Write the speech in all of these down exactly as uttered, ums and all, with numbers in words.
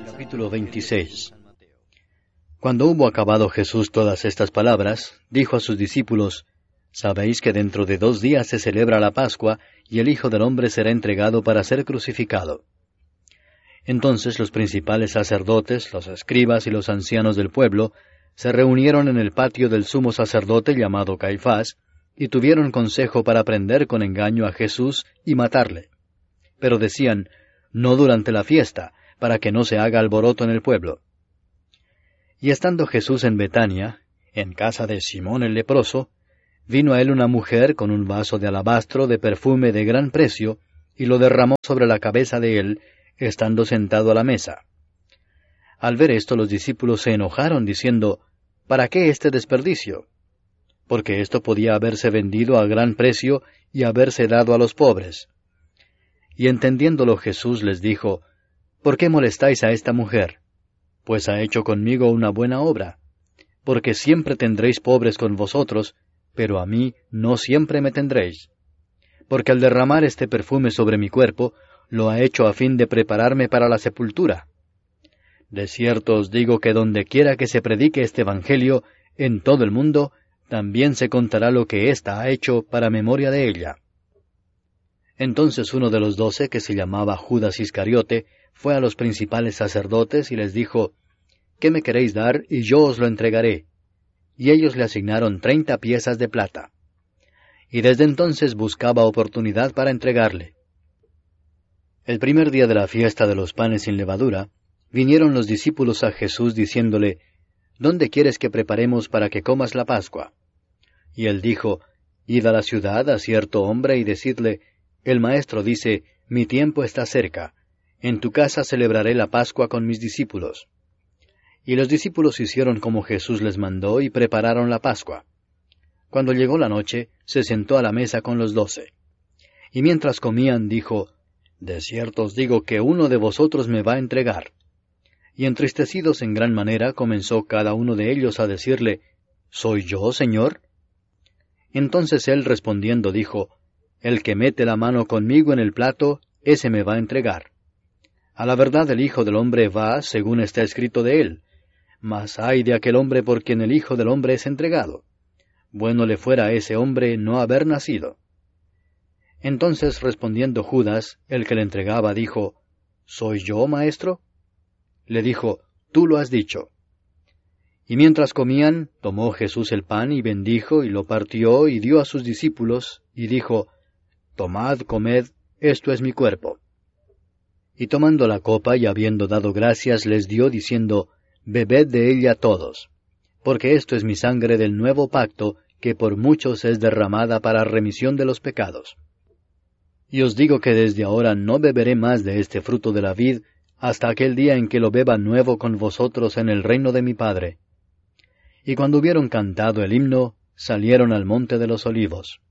Capítulo veintiséis. Cuando hubo acabado Jesús todas estas palabras, dijo a sus discípulos: Sabéis que dentro de dos días se celebra la Pascua, y el Hijo del Hombre será entregado para ser crucificado. Entonces los principales sacerdotes, los escribas y los ancianos del pueblo se reunieron en el patio del sumo sacerdote llamado Caifás, y tuvieron consejo para prender con engaño a Jesús y matarle. Pero decían: No durante la fiesta, para que no se haga alboroto en el pueblo. Y estando Jesús en Betania, en casa de Simón el leproso, vino a él una mujer con un vaso de alabastro de perfume de gran precio, y lo derramó sobre la cabeza de él, estando sentado a la mesa. Al ver esto los discípulos se enojaron, diciendo: ¿Para qué este desperdicio? Porque esto podía haberse vendido a gran precio y haberse dado a los pobres. Y entendiéndolo Jesús les dijo: ¿Por qué molestáis a esta mujer? Pues ha hecho conmigo una buena obra. Porque siempre tendréis pobres con vosotros, pero a mí no siempre me tendréis. Porque al derramar este perfume sobre mi cuerpo, lo ha hecho a fin de prepararme para la sepultura. De cierto os digo que donde quiera que se predique este Evangelio, en todo el mundo, también se contará lo que ésta ha hecho para memoria de ella. Entonces uno de los doce, que se llamaba Judas Iscariote, fue a los principales sacerdotes y les dijo: ¿Qué me queréis dar, y yo os lo entregaré? Y ellos le asignaron treinta piezas de plata. Y desde entonces buscaba oportunidad para entregarle. El primer día de la fiesta de los panes sin levadura, vinieron los discípulos a Jesús diciéndole: ¿Dónde quieres que preparemos para que comas la Pascua? Y él dijo: Id a la ciudad a cierto hombre y decidle: El Maestro dice: Mi tiempo está cerca. En tu casa celebraré la Pascua con mis discípulos. Y los discípulos hicieron como Jesús les mandó y prepararon la Pascua. Cuando llegó la noche, se sentó a la mesa con los doce. Y mientras comían, dijo: De cierto os digo que uno de vosotros me va a entregar. Y entristecidos en gran manera, comenzó cada uno de ellos a decirle: ¿Soy yo, Señor? Entonces él respondiendo dijo: El que mete la mano conmigo en el plato, ese me va a entregar. A la verdad el Hijo del Hombre va, según está escrito de él. Mas ay de aquel hombre por quien el Hijo del Hombre es entregado. Bueno le fuera a ese hombre no haber nacido. Entonces respondiendo Judas, el que le entregaba, dijo: ¿Soy yo, maestro? Le dijo: Tú lo has dicho. Y mientras comían, tomó Jesús el pan y bendijo y lo partió y dio a sus discípulos, y dijo: Tomad, comed, esto es mi cuerpo. Y tomando la copa y habiendo dado gracias, les dio, diciendo: Bebed de ella todos, porque esto es mi sangre del nuevo pacto, que por muchos es derramada para remisión de los pecados. Y os digo que desde ahora no beberé más de este fruto de la vid, hasta aquel día en que lo beba nuevo con vosotros en el reino de mi Padre. Y cuando hubieron cantado el himno, salieron al monte de los olivos.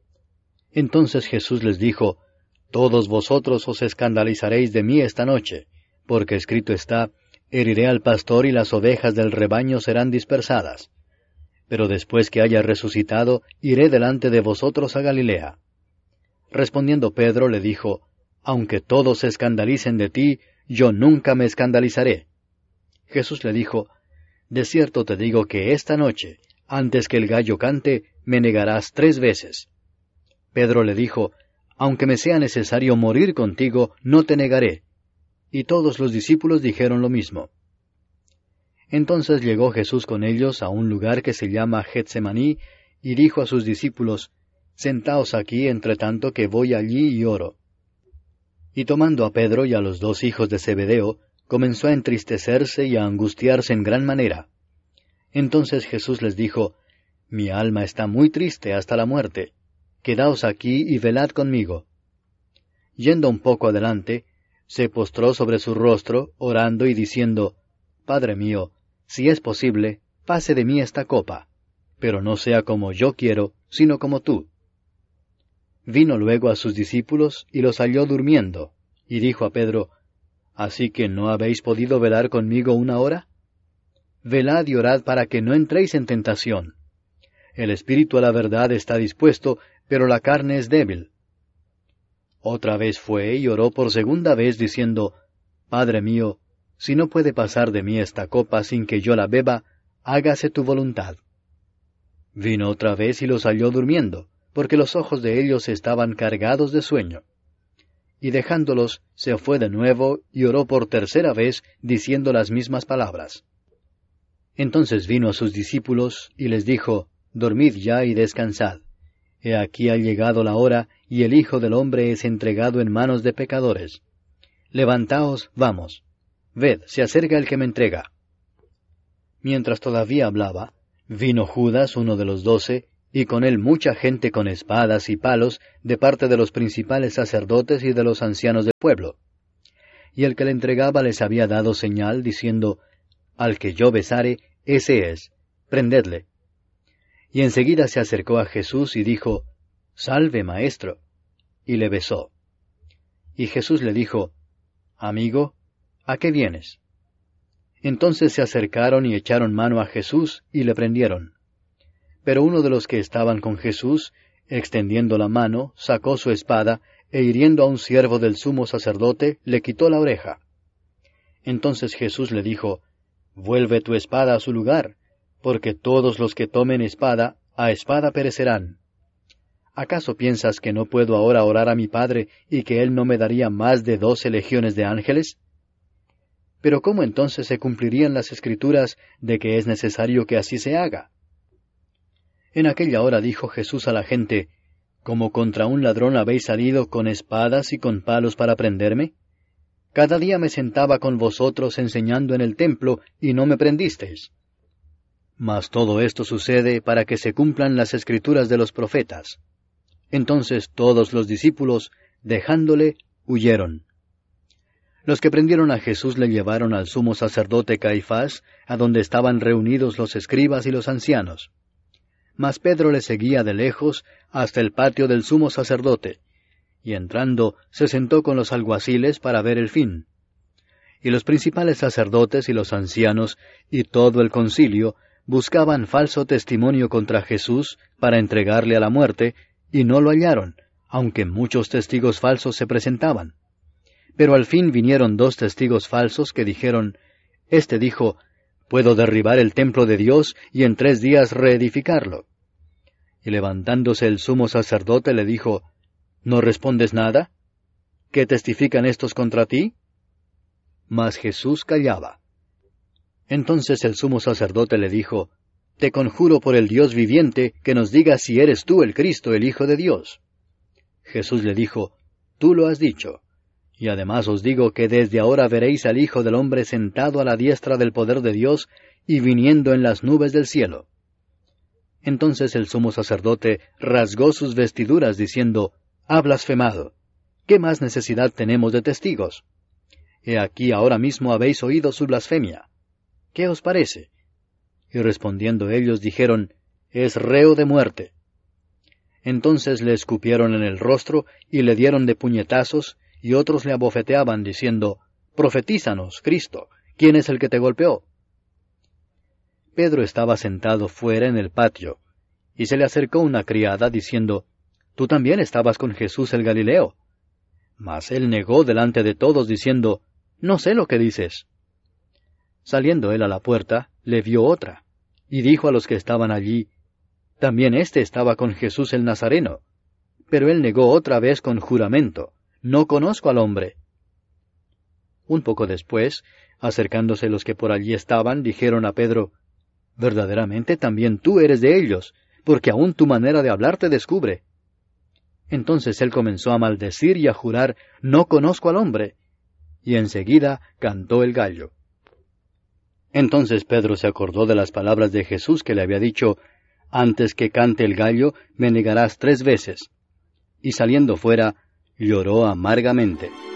Entonces Jesús les dijo: Todos vosotros os escandalizaréis de mí esta noche, porque escrito está: Heriré al pastor y las ovejas del rebaño serán dispersadas. Pero después que haya resucitado, iré delante de vosotros a Galilea. Respondiendo Pedro le dijo: Aunque todos se escandalicen de ti, yo nunca me escandalizaré. Jesús le dijo: De cierto te digo que esta noche, antes que el gallo cante, me negarás tres veces. Pedro le dijo: Aunque me sea necesario morir contigo, no te negaré. Y todos los discípulos dijeron lo mismo. Entonces llegó Jesús con ellos a un lugar que se llama Getsemaní, y dijo a sus discípulos: Sentaos aquí entre tanto que voy allí y oro. Y tomando a Pedro y a los dos hijos de Zebedeo, comenzó a entristecerse y a angustiarse en gran manera. Entonces Jesús les dijo: Mi alma está muy triste hasta la muerte. Quedaos aquí y velad conmigo. Yendo un poco adelante, se postró sobre su rostro, orando y diciendo: Padre mío, si es posible, pase de mí esta copa, pero no sea como yo quiero, sino como tú. Vino luego a sus discípulos y los halló durmiendo, y dijo a Pedro: ¿Así que no habéis podido velar conmigo una hora? Velad y orad para que no entréis en tentación. El espíritu a la verdad está dispuesto, pero la carne es débil. Otra vez fue y oró por segunda vez, diciendo: Padre mío, si no puede pasar de mí esta copa sin que yo la beba, hágase tu voluntad. Vino otra vez y los halló durmiendo, porque los ojos de ellos estaban cargados de sueño. Y dejándolos, se fue de nuevo y oró por tercera vez, diciendo las mismas palabras. Entonces vino a sus discípulos y les dijo, Dormid ya y descansad. He aquí ha llegado la hora, y el Hijo del Hombre es entregado en manos de pecadores. Levantaos, vamos. Ved, se acerca el que me entrega. Mientras todavía hablaba, vino Judas, uno de los doce, y con él mucha gente con espadas y palos, de parte de los principales sacerdotes y de los ancianos del pueblo. Y el que le entregaba les había dado señal, diciendo, Al que yo besare, ese es, prendedle. Y enseguida se acercó a Jesús y dijo, Salve, maestro, y le besó. Y Jesús le dijo, Amigo, ¿a qué vienes? Entonces se acercaron y echaron mano a Jesús y le prendieron. Pero uno de los que estaban con Jesús, extendiendo la mano, sacó su espada, e hiriendo a un siervo del sumo sacerdote, le quitó la oreja. Entonces Jesús le dijo, Vuelve tu espada a su lugar, porque todos los que tomen espada, a espada perecerán. ¿Acaso piensas que no puedo ahora orar a mi Padre, y que Él no me daría más de doce legiones de ángeles? Pero ¿cómo entonces se cumplirían las Escrituras de que es necesario que así se haga? En aquella hora dijo Jesús a la gente, ¿Como contra un ladrón habéis salido con espadas y con palos para prenderme? Cada día me sentaba con vosotros enseñando en el templo, y no me prendisteis. Mas todo esto sucede para que se cumplan las Escrituras de los profetas. Entonces todos los discípulos, dejándole, huyeron. Los que prendieron a Jesús le llevaron al sumo sacerdote Caifás, a donde estaban reunidos los escribas y los ancianos. Mas Pedro le seguía de lejos hasta el patio del sumo sacerdote, y entrando se sentó con los alguaciles para ver el fin. Y los principales sacerdotes y los ancianos y todo el concilio buscaban falso testimonio contra Jesús para entregarle a la muerte, y no lo hallaron, aunque muchos testigos falsos se presentaban. Pero al fin vinieron dos testigos falsos que dijeron, Este dijo, Puedo derribar el templo de Dios y en tres días reedificarlo. Y levantándose el sumo sacerdote le dijo, ¿No respondes nada? ¿Qué testifican estos contra ti? Mas Jesús callaba. Entonces el sumo sacerdote le dijo, Te conjuro por el Dios viviente que nos digas si eres tú el Cristo, el Hijo de Dios. Jesús le dijo, Tú lo has dicho. Y además os digo que desde ahora veréis al Hijo del Hombre sentado a la diestra del poder de Dios y viniendo en las nubes del cielo. Entonces el sumo sacerdote rasgó sus vestiduras diciendo, Ha blasfemado. ¿Qué más necesidad tenemos de testigos? He aquí ahora mismo habéis oído su blasfemia. ¿Qué os parece? Y respondiendo ellos dijeron, Es reo de muerte. Entonces le escupieron en el rostro y le dieron de puñetazos, y otros le abofeteaban, diciendo, Profetízanos, Cristo, ¿quién es el que te golpeó? Pedro estaba sentado fuera en el patio, y se le acercó una criada, diciendo, Tú también estabas con Jesús el Galileo. Mas él negó delante de todos, diciendo, No sé lo que dices. Saliendo él a la puerta, le vio otra, y dijo a los que estaban allí, También éste estaba con Jesús el Nazareno. Pero él negó otra vez con juramento, No conozco al hombre. Un poco después, acercándose los que por allí estaban, dijeron a Pedro, Verdaderamente también tú eres de ellos, porque aún tu manera de hablar te descubre. Entonces él comenzó a maldecir y a jurar, No conozco al hombre. Y enseguida cantó el gallo. Entonces Pedro se acordó de las palabras de Jesús que le había dicho, Antes que cante el gallo, me negarás tres veces. Y saliendo fuera, lloró amargamente.